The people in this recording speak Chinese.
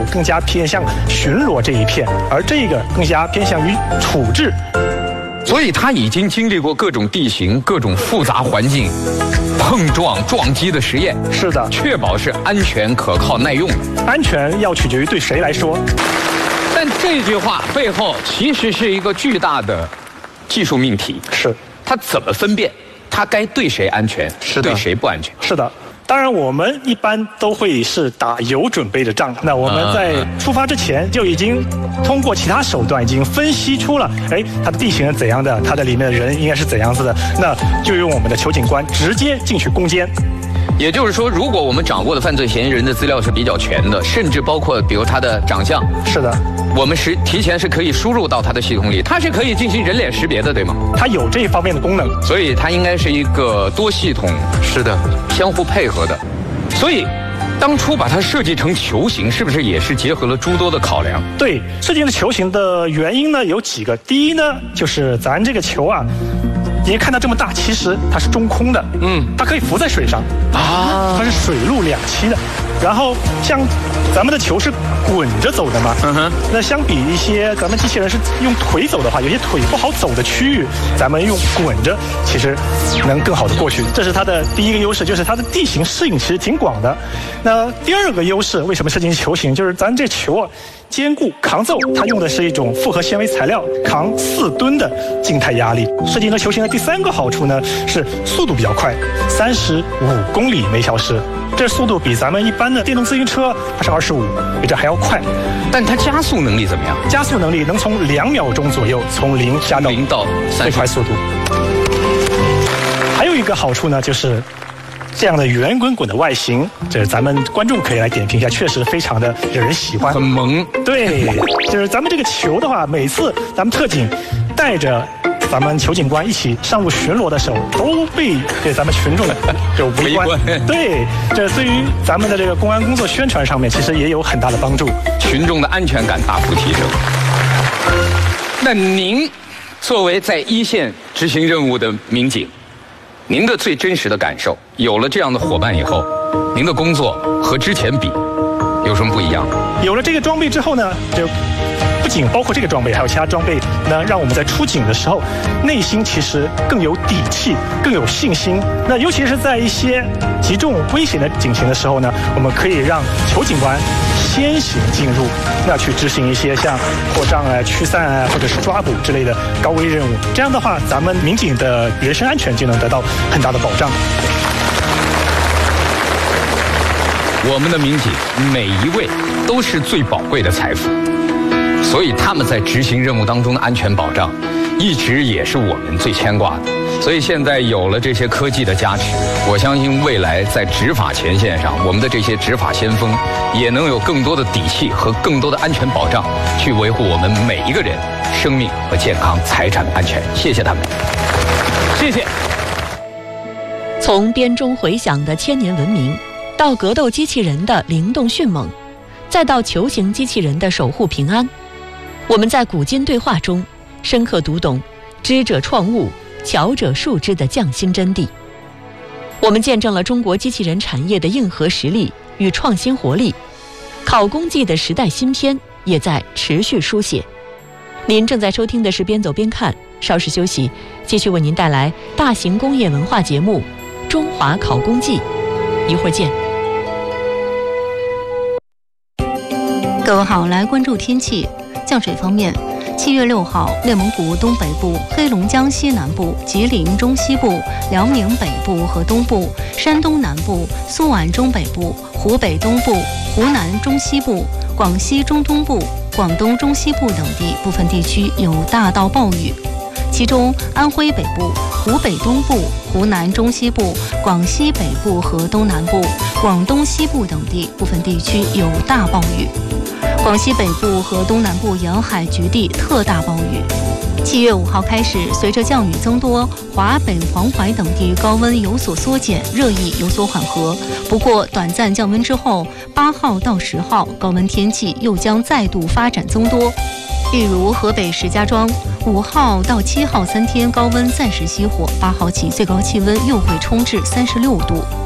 更加偏向巡逻这一片，而这个更加偏向于处置。 所以它已经经历过各种地形、各种复杂环境、碰撞、撞击的实验。 是的， 确保是安全、可靠、耐用的。 安全要取决于对谁来说。 但这句话背后其实是一个巨大的技术命题。 是， 它怎么分辨它该对谁安全，对谁不安全？ 是的。当然，我们一般都会是打有准备的仗。那我们在出发之前就已经通过其他手段已经分析出了，它的地形是怎样的，它的里面的人应该是怎样子的，那就用我们的裘警官直接进去攻坚。 也就是说，如果我们掌握的犯罪嫌疑人的资料是比较全的，甚至包括比如他的长相， 是的， 我们提前是可以输入到他的系统里，它是可以进行人脸识别的，对吗？ 它有这一方面的功能， 所以它应该是一个多系统，是的，相互配合的。所以当初把它设计成球形，是不是也是结合了诸多的考量？ 对，设计的球形的原因呢有几个。第一呢，就是咱这个球啊，你看它这么大，其实它是中空的，它可以浮在水上啊，它是水陆两栖的。然后像咱们的球是滚着走的嘛，那相比一些咱们机器人是用腿走的话，有些腿不好走的区域，咱们用滚着其实能更好的过去。这是它的第一个优势，就是它的地形适应其实挺广的。那第二个优势，为什么设计球形，就是咱这球啊坚固抗揍，它用的是一种复合纤维材料，扛4吨的静态压力。设计成球形的第三个好处呢是速度比较快，35公里每小时。这速度比咱们一般的电动自行车它是25，比这还要快。 但它加速能力怎么样？ 加速能力能从2秒钟左右，从0加到 0到最快速度。还有一个好处呢，就是这样的圆滚滚的外形，这咱们观众可以来点评一下，确实非常的惹人喜欢， 很萌。 对，就是咱们这个球的话，每次咱们特警带着咱们裘警官一起上路巡逻的时候，都被咱们群众就围观。对，这对于咱们的这个公安工作宣传上面，其实也有很大的帮助， 群众的安全感大幅提升。那您作为在一线执行任务的民警，您的最真实的感受，有了这样的伙伴以后，您的工作和之前比有什么不一样？ 有了这个装备之后呢，就不仅包括这个装备，还有其他装备呢，让我们在出警的时候，内心其实更有底气，更有信心。那尤其是在一些极重危险的警情的时候呢，我们可以让裘警官先行进入，那去执行一些像破障啊、驱散啊，或者是抓捕之类的高危任务。这样的话，咱们民警的人身安全就能得到很大的保障。 我们的民警每一位都是最宝贵的财富，所以他们在执行任务当中的安全保障，一直也是我们最牵挂的。所以现在有了这些科技的加持，我相信未来在执法前线上，我们的这些执法先锋也能有更多的底气和更多的安全保障，去维护我们每一个人生命和健康、财产安全。谢谢他们，谢谢。 从编钟回响的千年文明，到格斗机器人的灵动迅猛，再到球形机器人的守护平安，我们在古今对话中深刻读懂知者创物，巧者术之的匠心真谛。我们见证了中国机器人产业的硬核实力与创新活力，考工技的时代新篇也在持续书写。您正在收听的是边走边看，稍事休息，继续为您带来大型工业文化节目《中华考工记》，一会儿见。 各位好，来关注天气。降水方面，7月6号，内蒙古东北部、黑龙江西南部、吉林中西部、辽宁北部和东部、山东南部、苏皖中北部、湖北东部、湖南中西部、广西中东部、广东中西部等地部分地区有大到暴雨，其中安徽北部、湖北东部、湖南中西部、广西北部和东南部、广东西部等地部分地区有大暴雨。广西北部和东南部沿海局地特大暴雨。7月5号开始，随着降雨增多，华北、黄淮等地高温有所缩减，热议有所缓和。不过，短暂降温之后，8号到10号高温天气又将再度发展增多。例如，河北石家庄5号到7号3天高温暂时熄火，8号起最高气温又会冲至36度。